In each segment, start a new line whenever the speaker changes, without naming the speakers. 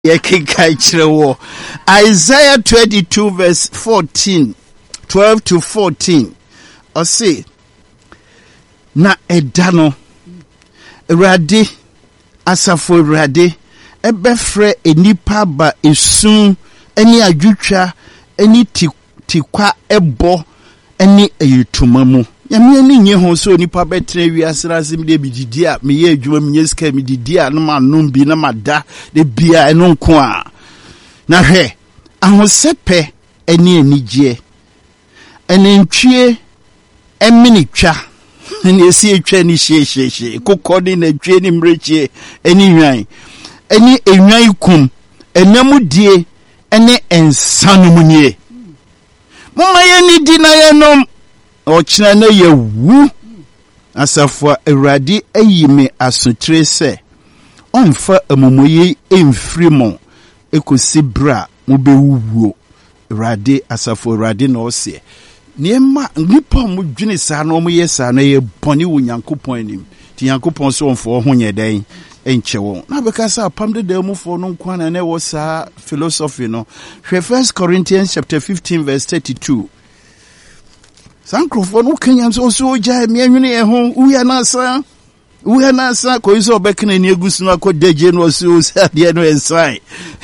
Isaiah 22 verse 14, 12 to 14. Or say, na edano, radi, asafo radi, ebefre enipa ba esun, eni ajucha, eni tikwa ebo, eni eyutumamu. Yami ni nye honso nipa betre wiasra sim de bididia me ye adwuma me yeska me didia na ma nombi na mada de bia eno nko a na hwe ahosepe eni anigye enentwie eminitwa eni esi etwa ni hye kokodi na twie ni mrechie eni nwan eni enwan kum enamudie ene ensanumunye mama ye ni di na ye nom ochina na yewu asafo Awurade ayime asotre se onfa amomoye emfrimo ekosi bra mobewuwo Awurade asafo Awurade na ose niema nipa mo dwene sa na omoye sa na ye boni wo Nyankopon anim ti Nyankopon so onfo ho nyeden enchewo na bekasa pam de demufo no nkwana na wo sa philosophy no hwe 1 Corinthians chapter 15 verse 32. Sankrofo no Kenyans also ja me anwene e ho uya na sa ko iso obekene ni egusu no akodeje no so sade no ensan.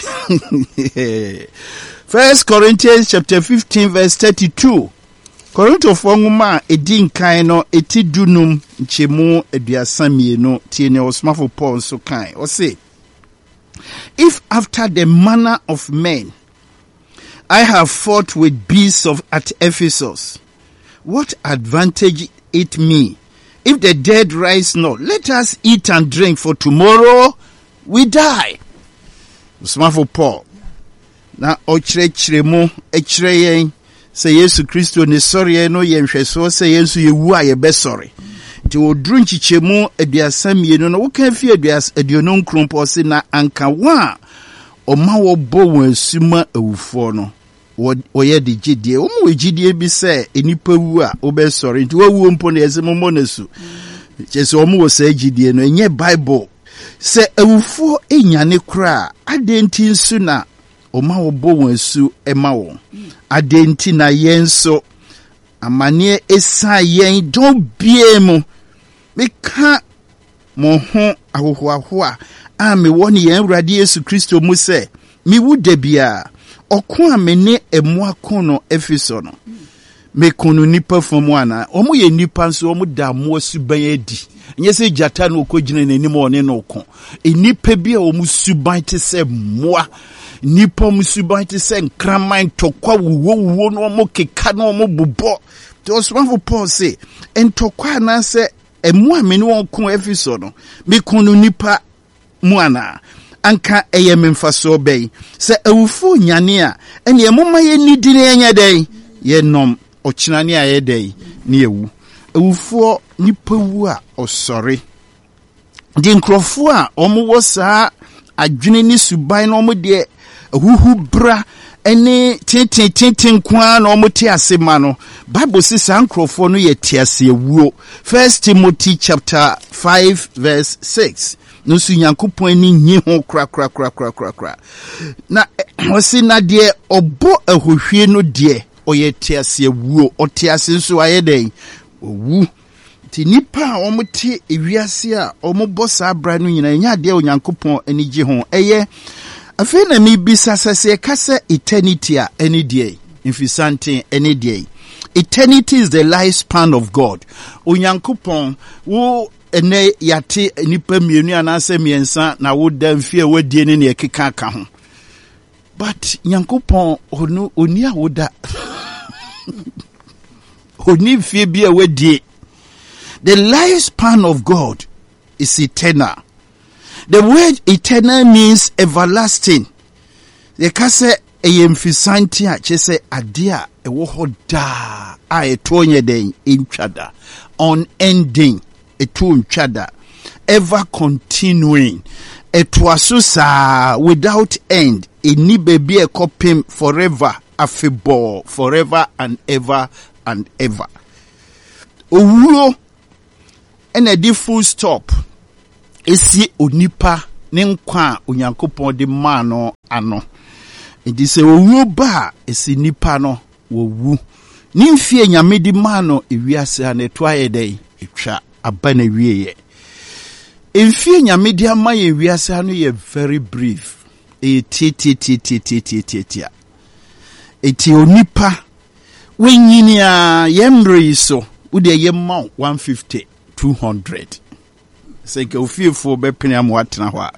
1 Corinthians chapter 15 verse 32. Korintofo nguma edin kan no etidunum nchemu aduasam no tie ne osmafo Paul so kan o say, if after the manner of men I have fought with beasts at Ephesus, what advantage it me? If the dead rise not, let us eat and drink, for tomorrow we die. Smafo Paul. Na ochre mo yen say Yesu Kristo ne sorry no yenhweso say Yesu yewu a ye be sorry. Ti odru nchichemu aduasam yenu no wo kan fi aduono nkrompo se na anka wa oma wo bo won asuma awufo no woye de gidie wo mo gidie bi se enipa wu a wo be sorry nti wawu mpo na yesemo monasu chese wo mo se gidie no enye Bible se awufo enyane kra adenti nsu na oma wo bo won asu ema wo adenti na yenso amane esa yen don biemu meka mo ho ahohoahoa a me woni yen Awurade Yesu Kristo mu se mi wu da bia okun amene emuako no Efeso no me kunu nipa fomu ana omo ye nipa nso omo da mo suban adi nye se jata no okogina nanim one no ko enipa bia omo suban te se moa nipa mo suban te se nkraman tokwa wuwo no omo keka no omo bobɔ to osmafo Paul say entokwa na se emu amene won ko Efeso no me kunu nipa mu ana anka eye memfaso bei se awufo nyane a ene emoma ye nidine enya dai ye nom ochinane a ye dai ne ewu awufo nipa wu a osori di nkrofo a omo saa adwene ni suban no omo de ahuhu bra ene tintin kwa na omo ti asema no Bible says nkrofo no ye ti ase ewuo 1 Timothy chapter 5 verse 6. No su Nyankopon ni nyi ho kra na osi na de obo ahohwie no de oye tiase wuo otiase so ayeden owu ti nipa omuti ewiase a omubo sa abra no nyina nya de Nyankopon ani gye ho eye afi na mi bisa sase kase eternity a any day infisante any day. Eternity is the lifespan of God. Onyankopon wo ene yate nipa mienu anase miensa na wo da mfie wadie ne ne keka ka ho. But Nyankopon oni a woda oni mfie bia wadie. The lifespan of God is eternal. The word eternal means everlasting. The kase eyemfisanti a chese ade a ewo hoda a etonye den entwada unending etuntwada ever continuing etwasusa without end eni baby ekopim forever afebo forever and ever owuo ena di full stop esi onipa ne nkwa Onyankopɔn de maa no ano. Enti sɛ owuo ba esi nipa no wowu. Ne mfie Nyame di maa no ewiase a ne to ayɛ dɛn etwa aba na wieye. Mfie Nyame di ama ye wiase ano ye very brief. Eti onipa wenyini a yemre so ude yemma 150 200 say ke ofiefo be pene am watena ho a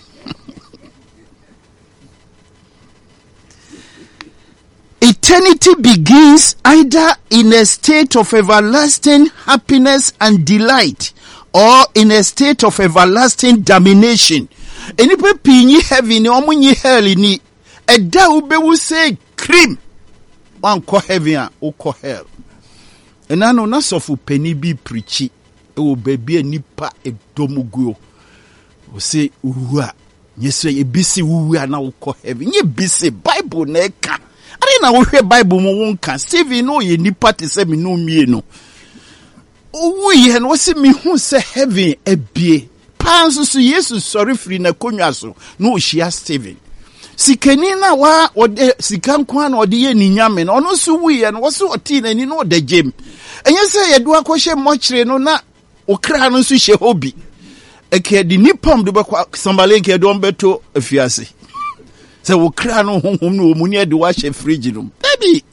eternity begins either in a state of everlasting happiness and delight or in a state of everlasting damnation. Enipa pinyi heaven omunyi hell ni eda ubewu say cream one ko heaven a uko hell. Enano na sofu peni bi preachi e baby enipa edomuguo o say uwa yeso ebisi uwa na uko heaven ye bisi Bible na eka ari na wo hwe Bible mo wonka Stephen no ye nipa te se me no mie no uwu ye no se me hu se heaven ebie panso so Jesus sorry free na konwa so no ohia Stephen sikani na wa ode sikan kwa na ode ye ni nyame no no so wuye no wo so oti na ni no de gem enye se ye do akɔhye mochire no na okra no so hye hobi eke di nipom de bakwa sambale nke do mbeto afiase se okra no honhom no omuni e de wa hye fridge no baby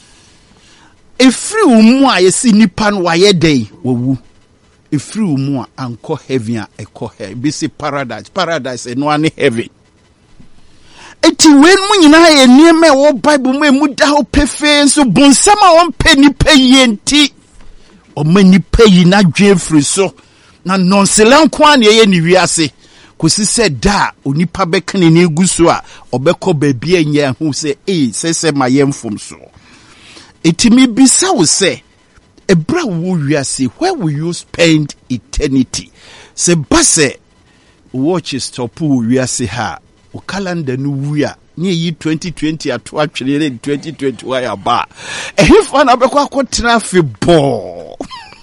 efri umu a yesi nipa no wa ye den wowu efri umu a anko heaven a ekɔ he bi se paradise eno ane heaven. Eti wen mu nyina ye nieme wo Bible mu emu da ho pefe so bonsama won pe nipa yenti o ma nipa yi na dwe firi so na nonselan kwa na ye ni wiase kosi se da onipa bekane na eguso a obekɔ baabi anya hu se se ma yemfom so. Eti mi bisa wo se ebra wo wiase, where will you spend eternity? Se base watch stop wo wiase ha o calendar no wuya ni yi 2020 ato atwere 2021 ya ba ehifa na bekwa akotena fe bo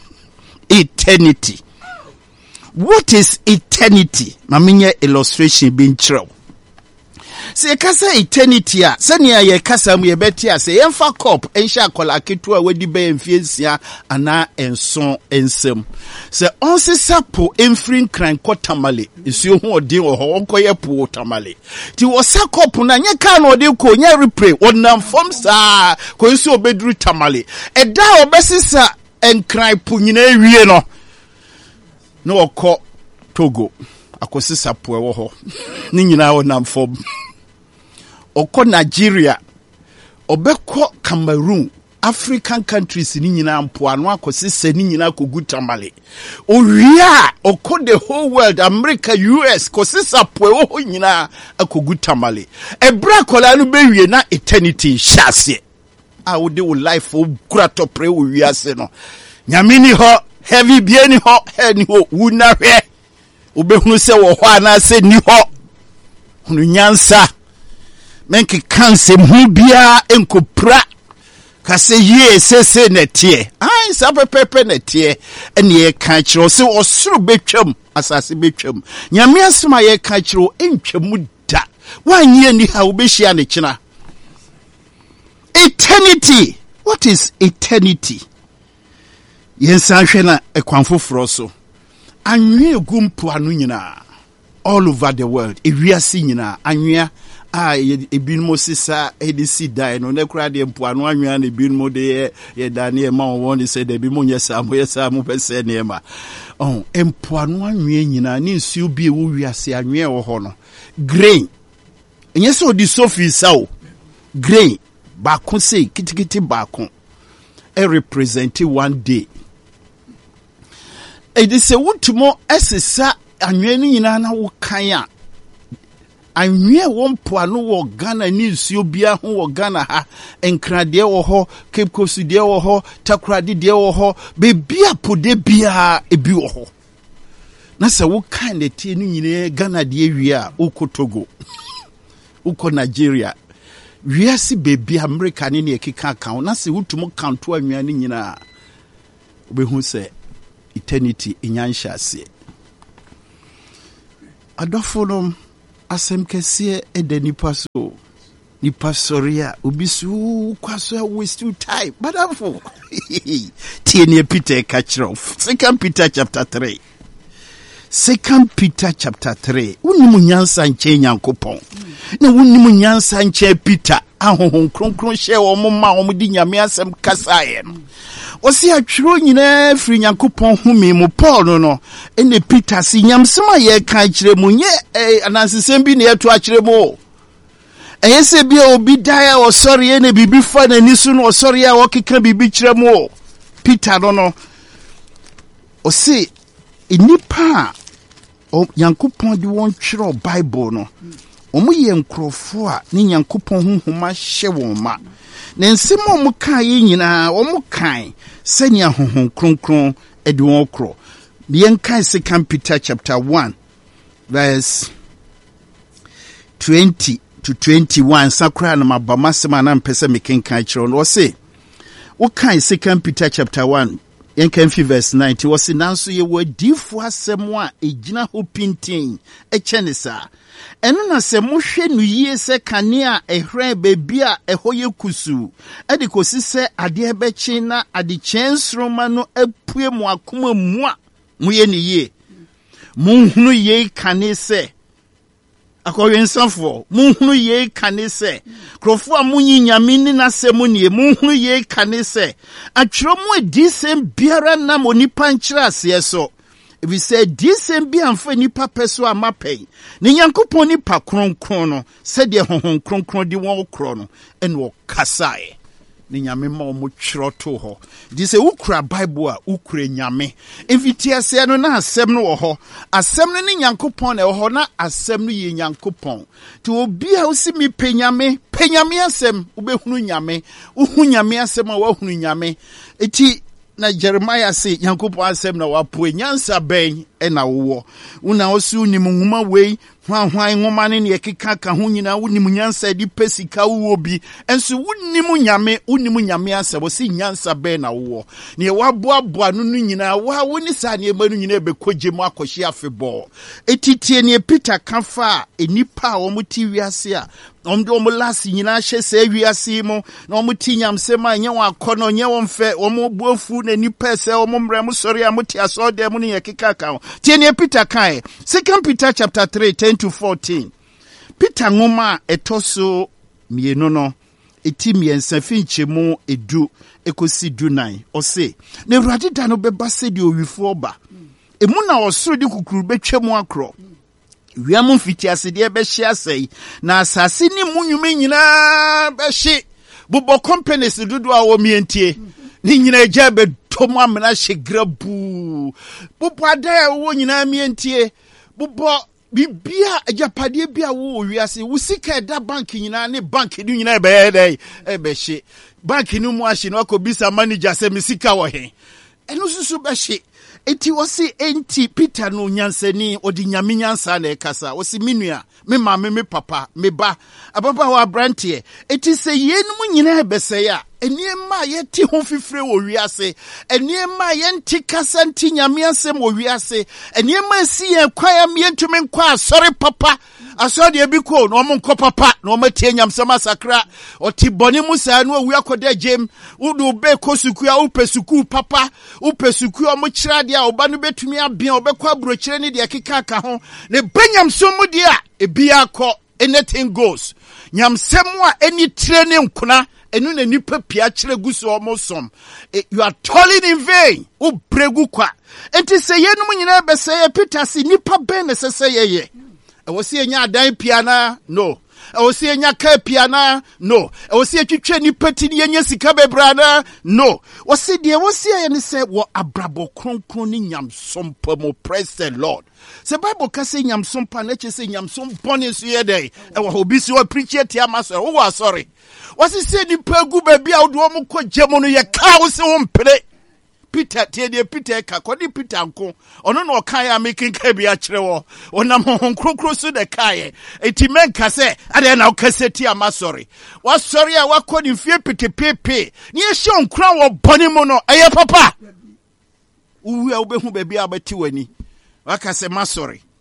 eternity. What is eternity? Mamenye illustration bin chiro. Se kasa eternity a sania ye kasa mu ye beti a se yemfa cup ensha kola ketu a wadi be mfiesia ana enson ensem se onsesa po emfrin kran kotamale esuo hu odin wo ho onkoye po tamale ti wo sa cup na nye ka na odin ko nye replay wonam form sa ko nsu obeduru tamale eda obesisa enkran po nyina ewie no no okọ Togo akosisa po ewo ho ni nyina wonam form oko Nigeria obeko Cameroon African countries ni nyina mpoano akosese ni nyina kogutamale owia oko the whole world America US kosesa poe ho nyina akogutamale ebra kola no bewie na eternity shase a wo de wo life o kura topre wo wiase no nyamini ho heavy bieni ho he ni ho wuna hwe obehunu se wo ho ana se ni ho hunu nyansa menke kanse mu bia enkopra kase ye sese netie ai sa pepepe netie ene ye kan kiro se osuru betwam asase betwam nyame asema ye kan kiro entwamu da wanye ni ha obehia ne kina. Eternity. What is eternity? Yensan hwe na ekwanfoforo so anwe egumpo anu nyina all over the world ewiase nyina anwea ebinmo sisa edisi dai no nekura de mpoano anwea na ebinmo de ye dane ma won de se de bi mo nyesa mo pese ne ma mpoano anwea nyina ne nsuo bi ewo wiase anwea wo ho no grain enye so di sofi sawo grain ba ko sei kitikiti ba ko represent one day. It is a wutumo esesa anwe ni nyina na wo kan a anwe wo mpoano wo Ghana ni nsuo bia ho wo Ghana ha enkrade wo ho Cape Coast de wo ho Takoradi de wo ho be bia pode bia ebi wo ho na se wo kan de tie ni nyina Ghana de wi a uko Togo uko Nigeria wiase bebi America ni ekeka kan na se wutumo kanto anwe ni nyina obehu se eternity inyanshase. Adofonom asem kese ede nipa so. Nipa soria obisu kwaso waste time. Badafo. Tiene Peter kachiro. 2 Peter chapter 3. 2 Peter chapter 3. Unimu nyansa nche Nyankopon. Na unimu nyansa nche Peter. Ahohon kronkron hye wo ma wo di nyame asem kasaye no. Osi atwiro nyina firi Nyankopon humi mu Paul no ene Peter si nyamsema ye kan kire mu nye anansesem bi na yeto akire mu. Eyese bi obi daya osori ene bibi fa na nisu no osori a okeka bibi kire mu. Peter no osi enipa Nyankopon di won twiro Bible no. Omu ye nkrofo a ne Nyankopon honhoma hye won ma. Na nsem omu kan yi nyina omu kan senya honhom kronkron edi won kro. Bien kan 2 Peter chapter 1 verse 20 to 21 sakra na mabama sema na mpese mekenkan kiro no say wo kan 2 Peter chapter 1 yenkan fi verse 90 wo se nanso ye wadifu asem a egina ho pintin echenisa eno na se mohwe no yie se kane a ehre bebi a ehoye kusu ade kosi se ade ebechi na ade chensroma no apue mu akoma mu a muye ne yie munhunu ye kane se akoyensafo munhunu ye kane se krofo a munyi nyame ni na se munie munhunu ye kane se atwero mu adisem biara na monipa nkyira ase so we said this and be and for nipa peso amape. Ni Nyankopon nipa kronkron no said ye honhom kronkron di won kro and wo kasae. Ni nyame ma mo twiro to ho. Di se ukura Bible a ukura nyame. Emfitia se no na asem no wo ho. Asem no ni Nyankopon na wo ho na asem no ye Nyankopon. Ti obi a osi mi penyame asem ubehunu nyame. Uhu nyame asem a wo hunu nyame. Eti na Jeremiah say Nyankopon asem na wapoe nyansa ben na wo una osu nim nwuma wei hwan nwoma ne ne keka ka ho nyina wonim nyansa di pesika wo bi enso wonim nyame asem wo si nyansa ben na wo ne waboaboa no nyina wa woni sa ne ema no nyina bekoje mu akohye afebɔ etitie ne Peter kafa enipa a wo muti wiase a omdo lasi nyina hye se wiase mu na omuti nyamsema nye wa akono nye wo mfe omubuafu na nipa se omumre mu sori amuti asode mu ne yekeka ka tie ne Peter kai 2 Peter chapter 3 10 to 14 Peter ngoma etoso mienu no eti miensa finchemu edu ekosi dunai ose ne Awurade da no beba se de owifo oba emu na osoro de kukuru betwemu akro wiamu fiti asede be hye asai na asase ni munwume nyina be hye bubo companies dudu a wo mientie ni nyina eja be tomu amena hye grabu bubo ada wo nyina mientie bubo bibia ajapade bia wo wiase wo sika da bank nyina ne bank ni nyina be dey be hye bank ni mu ahye no akobisa manager se me sika wo he eno susu be hye eti wasi enti Peter no nyansani odi nyame nyansa na ekasa wasi minua me mama me papa me ba ababa wa brantie eti se yenum nyina beseya eniema yeti ho fifre wo wiase eniema yenti kasa nti nyame asem wo wiase eniema si ye kwaya mientumi nkwa asori papa asori ebiko no mo papa no matie nyamsama sakra oti boni musa no wi akoda jem udu be kosuku a upesuku papa upesuku o mo kira dia oba no betumi abia obekwa brochire ne dia keka ka ho ne benyamso mu dia ebia akọ anything goes nyamsemu a eni training nkuna enu na nipa pia kire guso omosom you are toiling in vain u bregu kwa enti se yenum nyina be se Peter si nipa ben ne se ye wosi enya adan piana no wosi enya ka piana no wosi etwetwe nipa ti ne enya sika bebrana no wosi de wosi ye ne se wo abrabo kronkron ni nyamsompa mo praise the Lord se Bible ka se nyamsompa na che se nyamsompa ne so ye dey wo obi si wo preach ti amaso wo sorry wosi se nipa gu ba bia wo do mo ko jemo no ye ka wo se wo mpere Peter tie Peter ka kodi Peter nko ono no kan ya making ka bia kire wo onam honkrokro so de kae eti menka se ade na okaseti amasori wa sorry a wa kodi fie petepepe ni e hye onkra wo bone mu no eye papa uwi a obehu ba bia abati wani waka se masori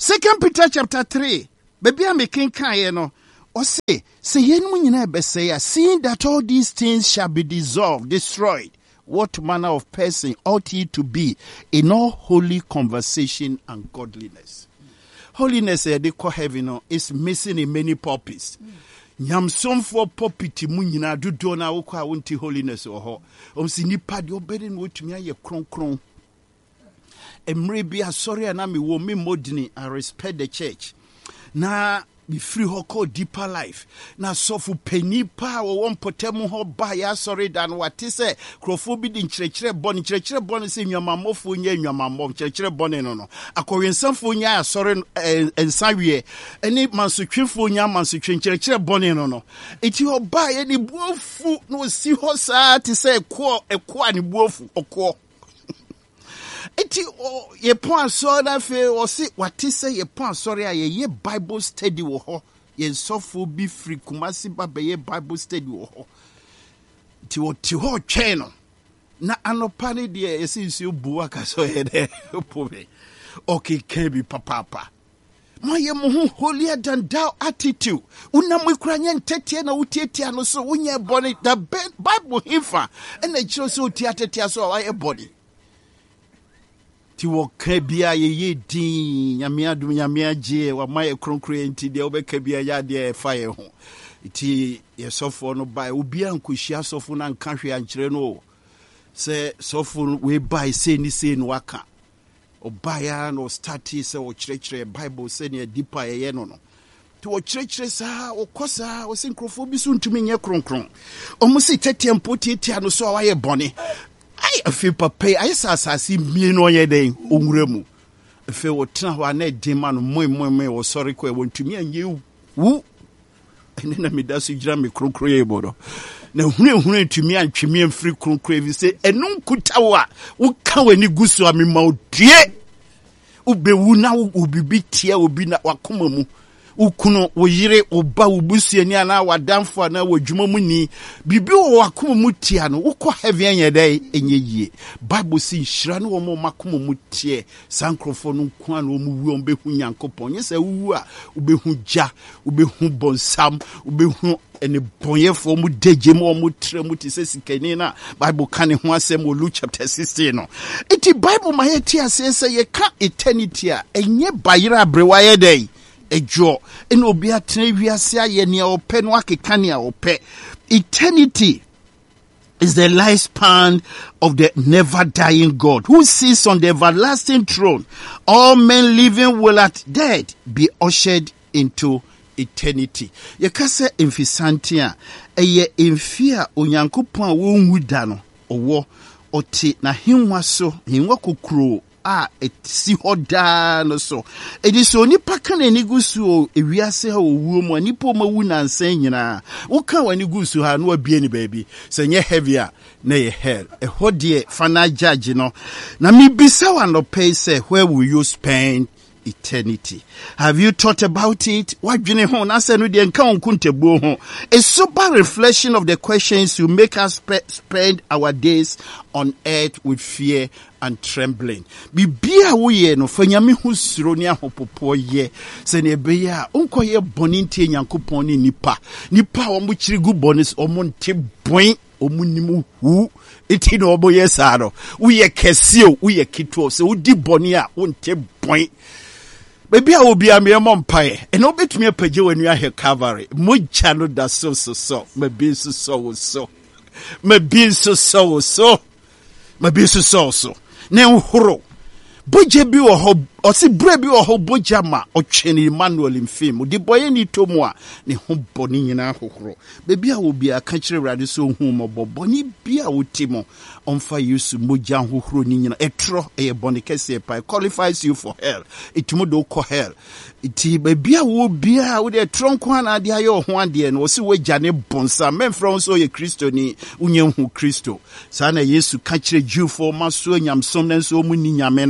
2 Peter chapter 3. Baby I'm making no. Or say seeing that all these things shall be dissolved, destroyed, what manner of person ought ye to be in all holy conversation and godliness? Holiness, they call heaven, is missing in many purposes. Nyamsom for popiti munina do dona ukwa wunti holiness oho. Si nipa di obedin wotumi aye kron. Emre bia sorry anami wo me modini, I respect the church. Na be free ho call deeper life. Na sofu penny pa wo won potemu ho ba ya sorry dan what say krofo bi di nkyerɛkyerɛ bɔne se nwamamofo nya nwamamɔ nkyerɛkyerɛ bɔne no akɔwensanfo nya sorry ensawie eni mansotwefo nya mansotwe nkyerɛkyerɛ bɔne no eti ho ba ye ni buofu no si ho saa te say ɛko ani buofu ɔkɔ eti ye pon so na fe o si wati say ye pon sorry a ye Bible study wo ho ye sofo bi free Kumasi ba be ye Bible study wo ho ti wo ti ho twen no na anopa ne de ye si obu aka so ye de pobe okay can be papa mo ye mo hu holier than thou attitude una mo kura nye ntetie na utietia no so unye body the Bible hifa and e kiro so utiatetia so wa ye body ti wo ka bia ye din nyame adum nyame agye wa maye kronkro enti de obeka bia ya de fa ye ho ti ye sofo no bai obi ankohia sofo na nka hwe ankyere no se sofo we bai se ni no waka obaya no start se wo kyerɛkyerɛ Bible se ne deeper ye no ti wo kyerɛkyerɛ saa wo kosa wo sinkrofo bi so ntumi nye kronkron omusi tetempo tietia no so wa ye bɔne I feel papa I asasi mie no ye den onwura mu efe wo tena ho na edin ma no moi wo sorry ko e wontumi anye wu ene na me da so gira me krokro ye bodo na hunu ntumi antwemi amfiri krokro evi se enu nkuta wo ka wani gusu a me ma odue ubewu na wo bibi tie obi na wakoma mu ukuno wo yire oba ubusuani ana wadamfo ana wadwuma mu ni bibi wo wakoma mu tia no wokɔ heaven anya dai enye yie Bible si hira no wo makoma mu tie sankrofo no nko an wo mu wu behu Nyankopɔn nyesa wu a ubehu ja ubehu bonsam ubehu ene bonyefo mu deje mu tre mu tise sikani na Bible kan ho asɛm wo Luke chapter 16 no iti Bible ma ye tia se ye ka eternity a enye bayira abrewa ye dai ejo en obi atena wiase aye ne opɛ no akeka ne opɛ. Eternity is the lifespan of the never dying God who sits on the everlasting throne. All men living will at death be ushered into eternity. Ye kase emfisantia eye emfia onyankopon a wonwu da no owo oti na hinwa so hinwa kokuro etsi hoda no so ediso nipa kan ani gusu ewiase ha owuo mu nipa ma wu nansan nyina wo kan wani gusu ha no abie ni baabi se nye heavier na ye hell hodie fana judge no na mi bisa wa no pay say where will you spend eternity? Have you thought about it? What do you know? A sober reflection of the questions will make us spend our days on earth with fear and trembling. Bibia woye no fanyame hu suro ne ahopopo ye se ne be ya onko ye boni ntie Nyankopɔn ni nipa wo mo kyirigu bonis omo nte boin omo nimu hu eti no obo ye saa no wo ye kesio wo ye kito se wo di boni a wo nte boin. Baby, I will be a mere mumpire, and no bit me a page when you are here cavalry. Mucha no da so, my being so, my being so, my being so. Now, horo. Boje bi wo ho osi bre bi wo ho bojama o twene Emmanuel mfim de boye ni tomu a ne ho boni nyina hohoro bebi a wo bia ka kire rade so hu mo boni bia wo timo onfa Yesu moja hohoro ni nyina etro e boni kese pa qualifies you for hell itumo do ko hell iti bebi a wo bia wo de tronko ana de ayo ho ade no osi waja ne bonsa memfro so ye Kristo ni unye hu Kristo sa na Yesu ka kire Jew for maso nyamsom na so mu ni nyame no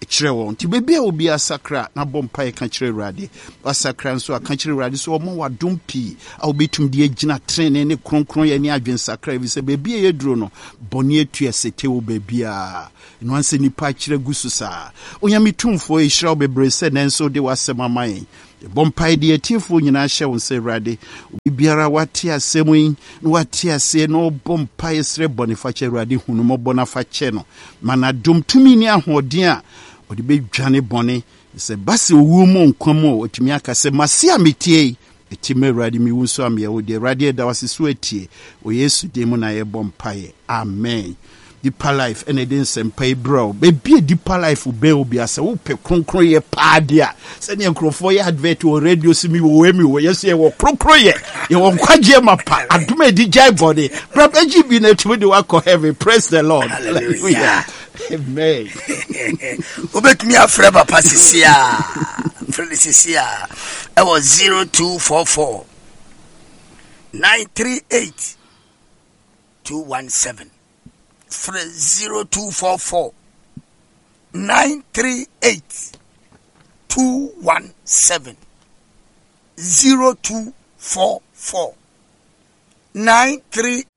kyerɛ wɔn nti beebi a obi asakra na bɔ mpae ka kyerɛ Awurade wasakra nso aka kyerɛ Awurade so ɔmo wadom pii a obetum de agyina trene ne kronkron yɛ ne adwensakra bi sɛ beebi a yɛduro no bɔne atu ɛsete wo beebi a no anse nipa kyerɛ gu so saa onyame tumfo ɛhyira wo bebree sɛ nanso de wasɛm ama yɛn bɔ mpae de atiefo nyinaa hyɛ wo sɛ Awurade obi biara wate asɛm yi na wate ase na ɔbɔ mpae srɛ bɔne fa kyɛ Awurade hunu mɔbɔ na fa kyɛ no mana dom tumi ne ahoɔden a ɔde bɛdwane bɔne sɛ base owuo mu nkwa mu a ɔtumi aka sɛ mase a metie ɛti ma Awurade mewu nso ameɛwo de Awurade ɛda wase so atie o Yesu din mu na yɛbɔ mpae amen. Deeper Life and then some pay bro. Baby Deeper Life will be obi as a whoop cronkroye padia. Send your crofo advert or radio see me where you say, well, cronkroye. You won't quite my pa. I do my DJ body. Brother be net with the work of heaven. Praise the Lord. Hallelujah. Amen.
Obet me a forever passisia. Felicia. I was 0244 938 217. 0244 938 217 0244 938